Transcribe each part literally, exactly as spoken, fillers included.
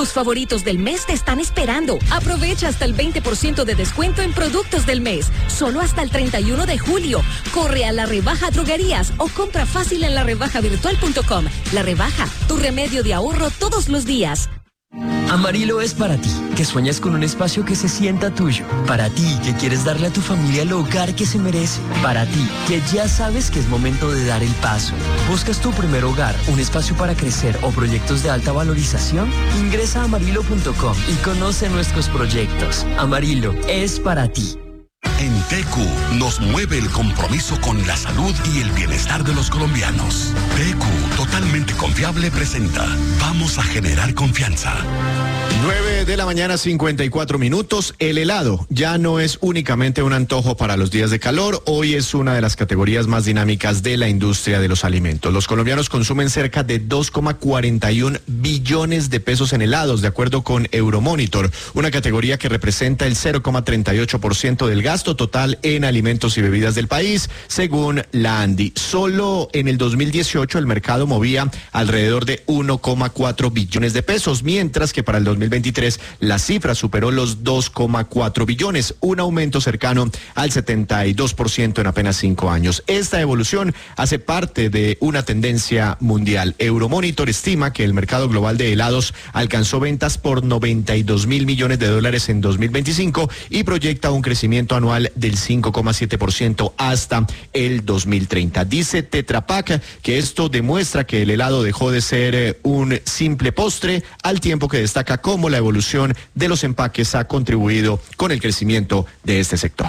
Tus favoritos del mes te están esperando. Aprovecha hasta el veinte por ciento de descuento en productos del mes. Solo hasta el treinta y uno de julio. Corre a La Rebaja Droguerías o compra fácil en la rebaja virtual punto com. La Rebaja, tu remedio de ahorro todos los días. Amarillo es para ti, que sueñas con un espacio que se sienta tuyo. Para ti, que quieres darle a tu familia el hogar que se merece. Para ti, que ya sabes que es momento de dar el paso. ¿Buscas tu primer hogar, un espacio para crecer o proyectos de alta valorización? Ingresa a amarillo punto com y conoce nuestros proyectos. Amarillo es para ti. En T Q nos mueve el compromiso con la salud y el bienestar de los colombianos. T Q, totalmente confiable, presenta Vamos a generar confianza. nueve de la mañana, cincuenta y cuatro minutos. El helado ya no es únicamente un antojo para los días de calor. Hoy es una de las categorías más dinámicas de la industria de los alimentos. Los colombianos consumen cerca de dos coma cuarenta y uno billones de pesos en helados, de acuerdo con Euromonitor, una categoría que representa el cero coma treinta y ocho por ciento del gasto total en alimentos y bebidas del país, según la ANDI. Solo en el dos mil dieciocho el mercado movía alrededor de uno coma cuatro billones de pesos, mientras que para el dos mil veintitrés la cifra superó los dos coma cuatro billones, un aumento cercano al setenta y dos por ciento en apenas cinco años. Esta evolución hace parte de una tendencia mundial. Euromonitor estima que el mercado global de helados alcanzó ventas por noventa y dos mil millones de dólares en dos mil veinticinco y proyecta un crecimiento anual del cinco coma siete por ciento hasta el dos mil treinta. Dice Tetra Pak que esto demuestra que el helado dejó de ser eh, un simple postre, al tiempo que destaca cómo la evolución de los empaques ha contribuido con el crecimiento de este sector.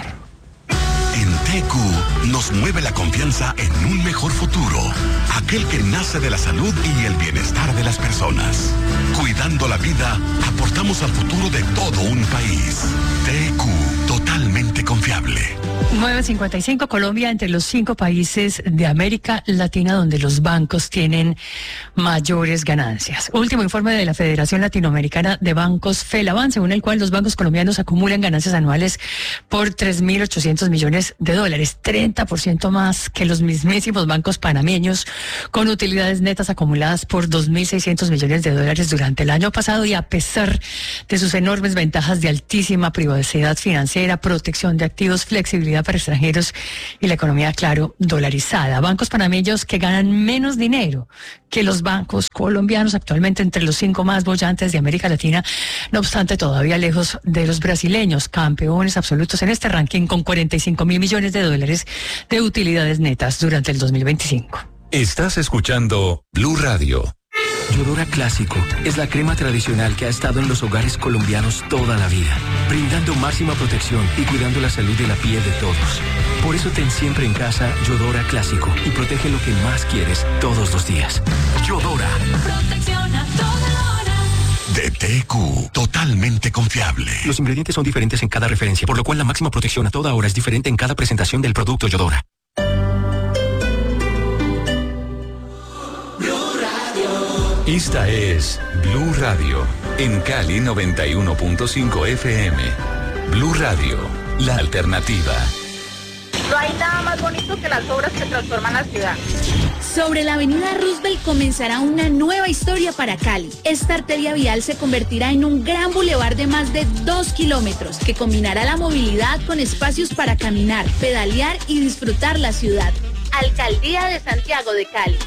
En T Q nos mueve la confianza en un mejor futuro, aquel que nace de la salud y el bienestar de las personas. Cuidando la vida, aportamos al futuro de todo un país. T Q, totalmente confiable. nueve cincuenta y cinco, Colombia entre los cinco países de América Latina donde los bancos tienen mayores ganancias. Último informe de la Federación Latinoamericana de Bancos, FELABAN, según el cual los bancos colombianos acumulan ganancias anuales por tres mil ochocientos millones de dólares, treinta por ciento más que los mismísimos bancos panameños, con utilidades netas acumuladas por dos mil seiscientos millones de dólares durante el año pasado, y a pesar de sus enormes ventajas de altísima privacidad financiera, protección de activos, flexibilidad para extranjeros y la economía, claro, dolarizada. Bancos panameños que ganan menos dinero que los bancos colombianos, actualmente entre los cinco más bollantes de América Latina, no obstante todavía lejos de los brasileños, campeones absolutos en este ranking con cuarenta y cinco mil millones de dólares de utilidades netas durante el dos mil veinticinco. Estás escuchando Blue Radio. Yodora Clásico es la crema tradicional que ha estado en los hogares colombianos toda la vida, brindando máxima protección y cuidando la salud de la piel de todos. Por eso ten siempre en casa Yodora Clásico y protege lo que más quieres todos los días. Yodora. Protección a toda hora. De T Q, totalmente confiable. Los ingredientes son diferentes en cada referencia, por lo cual la máxima protección a toda hora es diferente en cada presentación del producto Yodora. Esta es Blue Radio, en Cali noventa y uno punto cinco F M. Blue Radio, la alternativa. No hay nada más bonito que las obras que transforman la ciudad. Sobre la avenida Roosevelt comenzará una nueva historia para Cali. Esta arteria vial se convertirá en un gran bulevar de más de dos kilómetros que combinará la movilidad con espacios para caminar, pedalear y disfrutar la ciudad. Alcaldía de Santiago de Cali.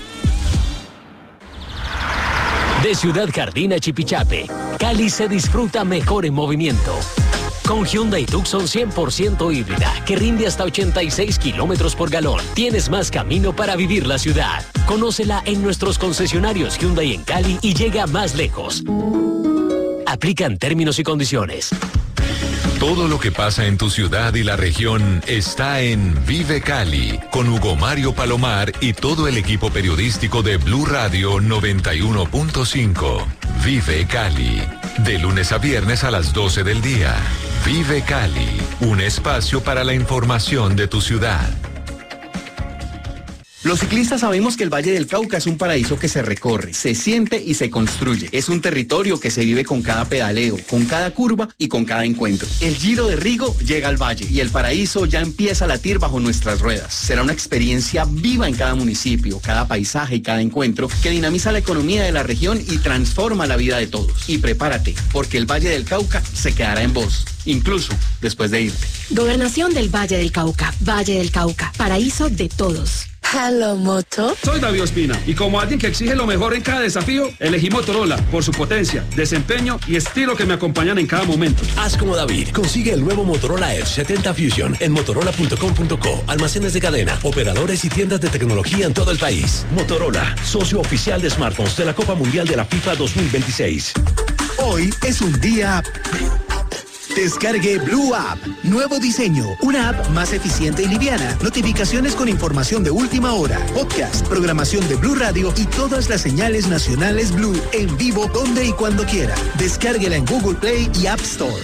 De Ciudad Jardín a Chipichape, Cali se disfruta mejor en movimiento. Con Hyundai Tucson cien por ciento híbrida, que rinde hasta ochenta y seis kilómetros por galón, tienes más camino para vivir la ciudad. Conócela en nuestros concesionarios Hyundai en Cali y llega más lejos. Aplican términos y condiciones. Todo lo que pasa en tu ciudad y la región está en Vive Cali, con Hugo Mario Palomar y todo el equipo periodístico de Blue Radio noventa y uno punto cinco. Vive Cali, de lunes a viernes a las doce del día. Vive Cali, un espacio para la información de tu ciudad. Los ciclistas sabemos que el Valle del Cauca es un paraíso que se recorre, se siente y se construye. Es un territorio que se vive con cada pedaleo, con cada curva y con cada encuentro. El Giro de Rigo llega al valle y el paraíso ya empieza a latir bajo nuestras ruedas. Será una experiencia viva en cada municipio, cada paisaje y cada encuentro que dinamiza la economía de la región y transforma la vida de todos. Y prepárate, porque el Valle del Cauca se quedará en vos, incluso después de irte. Gobernación del Valle del Cauca. Valle del Cauca, paraíso de todos. Hello, Moto. Soy David Ospina y como alguien que exige lo mejor en cada desafío, elegí Motorola por su potencia, desempeño y estilo que me acompañan en cada momento. Haz como David. Consigue el nuevo Motorola Edge setenta Fusion en motorola punto com punto co. Almacenes de cadena, operadores y tiendas de tecnología en todo el país. Motorola, socio oficial de smartphones de la Copa Mundial de la FIFA dos mil veintiséis. Hoy es un día... Descargue Blue App. Nuevo diseño. Una app más eficiente y liviana. Notificaciones con información de última hora. Podcast, programación de Blue Radio y todas las señales nacionales Blue en vivo donde y cuando quiera. Descárguela en Google Play y App Store.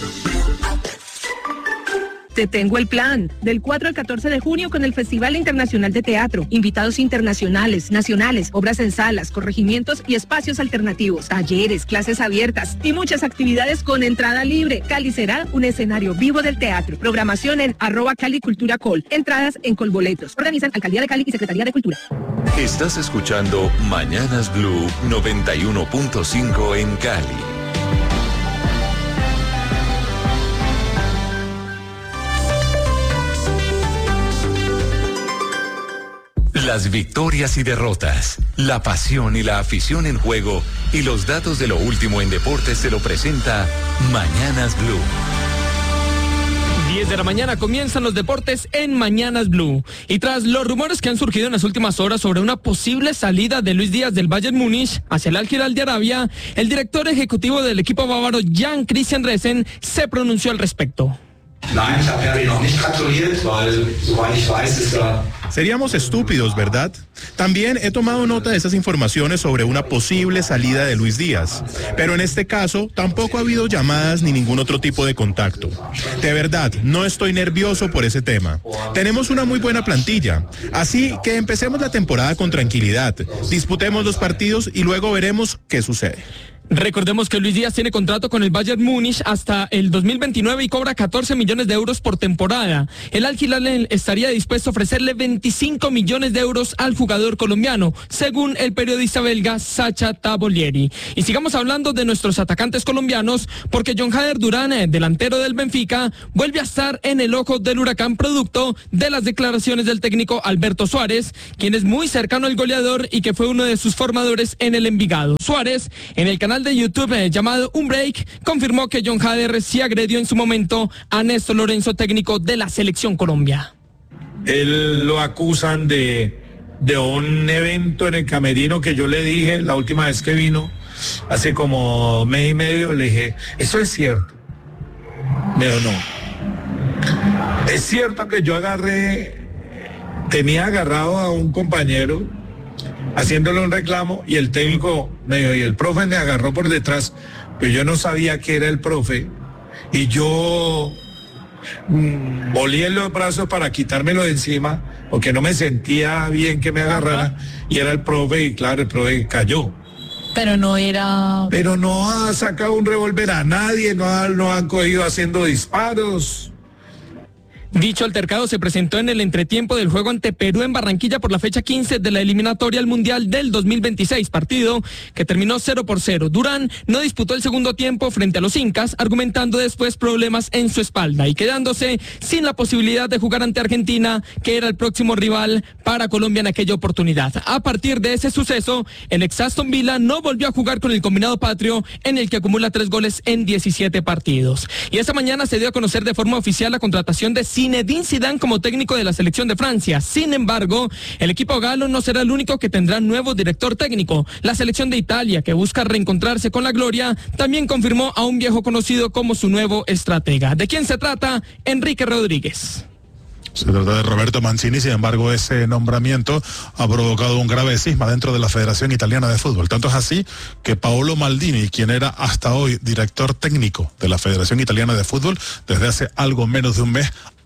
Te tengo el plan. Del cuatro al catorce de junio con el Festival Internacional de Teatro. Invitados internacionales, nacionales, obras en salas, corregimientos y espacios alternativos. Talleres, clases abiertas y muchas actividades con entrada libre. Cali será un escenario vivo del teatro. Programación en arroba Cali Cultura Col. Entradas en Colboletos. Organizan Alcaldía de Cali y Secretaría de Cultura. Estás escuchando Mañanas Blue noventa y uno punto cinco en Cali. Las victorias y derrotas, la pasión y la afición en juego y los datos de lo último en deportes se lo presenta Mañanas Blue. diez de la mañana comienzan los deportes en Mañanas Blue. Y tras los rumores que han surgido en las últimas horas sobre una posible salida de Luis Díaz del Bayern Múnich hacia el Al Hilal de Arabia, el director ejecutivo del equipo bávaro Jan Christian Resen se pronunció al respecto. Seríamos estúpidos, ¿verdad? También he tomado nota de esas informaciones sobre una posible salida de Luis Díaz, pero en este caso tampoco ha habido llamadas ni ningún otro tipo de contacto. De verdad, no estoy nervioso por ese tema. Tenemos una muy buena plantilla, así que empecemos la temporada con tranquilidad, disputemos los partidos y luego veremos qué sucede. Recordemos que Luis Díaz tiene contrato con el Bayern Múnich hasta el dos mil veintinueve y cobra catorce millones de euros por temporada. El Al Hilal estaría dispuesto a ofrecerle veinticinco millones de euros al jugador colombiano, según el periodista belga Sacha Tavolieri. Y sigamos hablando de nuestros atacantes colombianos, porque John Jader Durán, delantero del Benfica, vuelve a estar en el ojo del huracán producto de las declaraciones del técnico Alberto Suárez, quien es muy cercano al goleador y que fue uno de sus formadores en el Envigado. Suárez, en el canal de YouTube eh, llamado Un Break, confirmó que John Jader sí agredió en su momento a Néstor Lorenzo, técnico de la Selección Colombia. Él lo acusan de, de un evento en el camerino que yo le dije la última vez que vino, hace como mes y medio, le dije, ¿eso es cierto? Me dijo, no. Es cierto que yo agarré, tenía agarrado a un compañero haciéndole un reclamo y el técnico me dijo, y el profe me agarró por detrás, pero yo no sabía que era el profe y yo mmm, volí en los brazos para quitármelo de encima porque no me sentía bien que me agarrara y era el profe y claro, el profe cayó. Pero no era... Pero no ha sacado un revólver a nadie, no, ha, no han cogido haciendo disparos. Dicho altercado se presentó en el entretiempo del juego ante Perú en Barranquilla por la fecha quince de la eliminatoria al Mundial del dos mil veintiséis, partido que terminó cero por cero. Durán no disputó el segundo tiempo frente a los incas, argumentando después problemas en su espalda y quedándose sin la posibilidad de jugar ante Argentina, que era el próximo rival para Colombia en aquella oportunidad. A partir de ese suceso, el ex Aston Villa no volvió a jugar con el combinado patrio, en el que acumula tres goles en diecisiete partidos. Y esta mañana se dio a conocer de forma oficial la contratación de Zinedine Zidane como técnico de la selección de Francia. Sin embargo, el equipo galo no será el único que tendrá nuevo director técnico. La selección de Italia, que busca reencontrarse con la gloria, también confirmó a un viejo conocido como su nuevo estratega. ¿De quién se trata? Enrique Rodríguez. Se trata de Roberto Mancini, sin embargo ese nombramiento ha provocado un grave cisma dentro de la Federación Italiana de Fútbol. Tanto es así que Paolo Maldini, quien era hasta hoy director técnico de la Federación Italiana de Fútbol, desde hace algo menos de un mes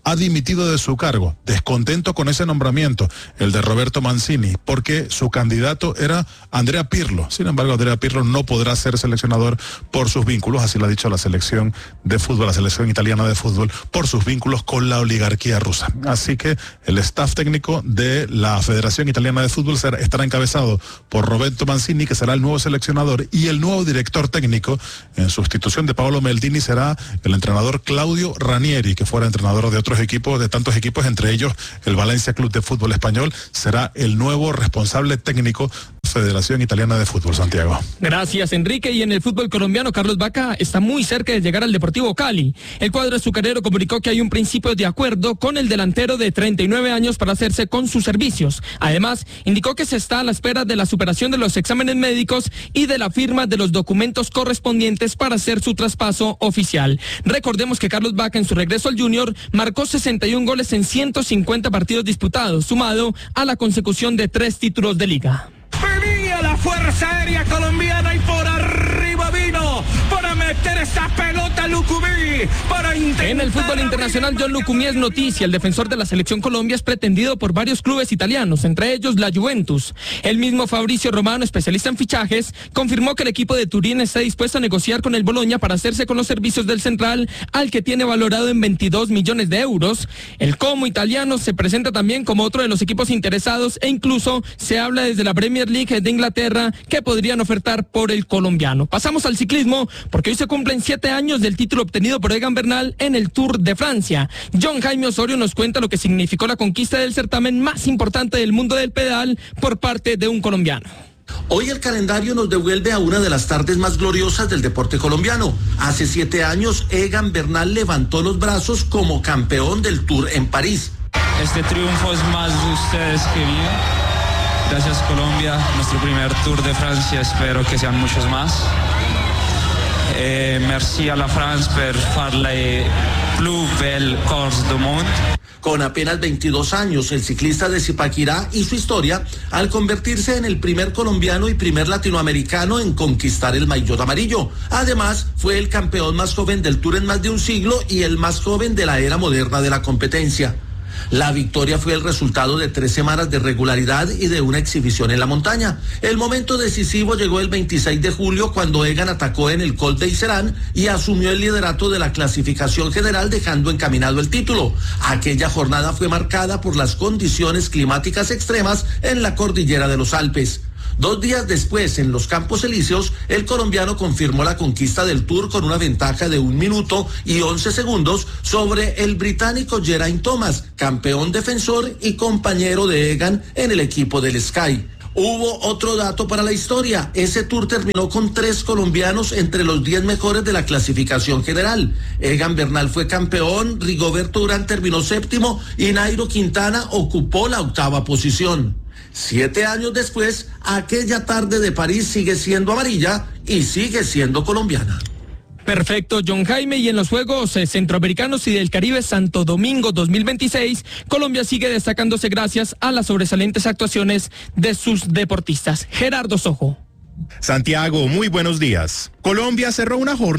ha dimitido de su cargo, descontento con ese nombramiento, el de Roberto Mancini, porque su candidato era Andrea Pirlo. Sin embargo, Andrea Pirlo no podrá ser seleccionador por sus vínculos, así lo ha dicho la selección de fútbol, la selección italiana de fútbol, por sus vínculos con la oligarquía rusa. Así que el staff técnico de la Federación Italiana de Fútbol será, estará encabezado por Roberto Mancini, que será el nuevo seleccionador, y el nuevo director técnico, en sustitución de Paolo Maldini, será el entrenador Claudio Ranieri, que fuera entrenador de otros equipos, de tantos equipos, entre ellos el Valencia Club de Fútbol Español, será el nuevo responsable técnico de la Federación Italiana de Fútbol. Santiago. Gracias, Enrique. Y en el fútbol colombiano, Carlos Vaca está muy cerca de llegar al Deportivo Cali. El cuadro azucarero comunicó que hay un principio de acuerdo con el delantero de treinta y nueve años para hacerse con sus servicios. Además, indicó que se está a la espera de la superación de los exámenes médicos y de la firma de los documentos correspondientes para hacer su traspaso oficial. Recordemos que Carlos Vaca, en su regreso al Junior, marcó sesenta y un goles en ciento cincuenta partidos disputados, sumado a la consecución de tres títulos de liga. Venía la Fuerza Aérea Colombiana y por arriba vino para meter esta pelota Lucumí. Para en el fútbol internacional, John Lucumí es noticia. El defensor de la selección Colombia es pretendido por varios clubes italianos, entre ellos la Juventus. El mismo Fabrizio Romano, especialista en fichajes, confirmó que el equipo de Turín está dispuesto a negociar con el Bologna para hacerse con los servicios del central, al que tiene valorado en veintidós millones de euros. El Como italiano se presenta también como otro de los equipos interesados, e incluso se habla desde la Premier League de Inglaterra que podrían ofertar por el colombiano. Pasamos al ciclismo, porque hoy se cumplen siete años del título obtenido por Egan Bernal en el Tour de Francia. John Jaime Osorio nos cuenta lo que significó la conquista del certamen más importante del mundo del pedal por parte de un colombiano. Hoy el calendario nos devuelve a una de las tardes más gloriosas del deporte colombiano. Hace siete años, Egan Bernal levantó los brazos como campeón del Tour en París. Este triunfo es más de ustedes que mío. Gracias, Colombia, nuestro primer Tour de Francia, espero que sean muchos más. Eh, merci a la France per faire la plus belle course du monde. Con apenas veintidós años, el ciclista de Zipaquirá hizo historia al convertirse en el primer colombiano y primer latinoamericano en conquistar el maillot amarillo. Además, fue el campeón más joven del Tour en más de un siglo y el más joven de la era moderna de la competencia. La victoria fue el resultado de tres semanas de regularidad y de una exhibición en la montaña. El momento decisivo llegó el veintiséis de julio, cuando Egan atacó en el Col d'Iserán y asumió el liderato de la clasificación general, dejando encaminado el título. Aquella jornada fue marcada por las condiciones climáticas extremas en la cordillera de los Alpes. Dos días después, en los Campos Elíseos, el colombiano confirmó la conquista del Tour con una ventaja de un minuto y once segundos sobre el británico Geraint Thomas, campeón defensor y compañero de Egan en el equipo del Sky. Hubo otro dato para la historia. Ese Tour terminó con tres colombianos entre los diez mejores de la clasificación general. Egan Bernal fue campeón, Rigoberto Urán terminó séptimo y Nairo Quintana ocupó la octava posición. Siete años después, aquella tarde de París sigue siendo amarilla y sigue siendo colombiana. Perfecto, John Jaime. Y en los Juegos eh, Centroamericanos y del Caribe Santo Domingo dos mil veintiséis, Colombia sigue destacándose gracias a las sobresalientes actuaciones de sus deportistas. Gerardo Sojo. Santiago, muy buenos días. Colombia cerró una jornada